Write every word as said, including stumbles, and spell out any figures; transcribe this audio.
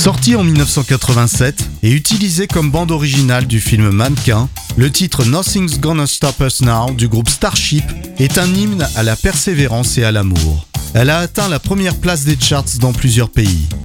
Sorti en dix-neuf cent quatre-vingt-sept et utilisé comme bande originale du film Mannequin, le titre Nothing's Gonna Stop Us Now du groupe Starship est un hymne à la persévérance et à l'amour. Elle a atteint la première place des charts dans plusieurs pays.